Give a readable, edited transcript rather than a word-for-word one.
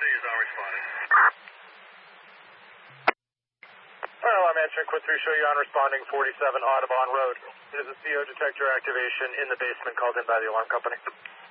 is on responding. Well, I'm answering Quit 3, show you on responding 47 Audubon Road. It is a CO detector activation in the basement called in by the alarm company.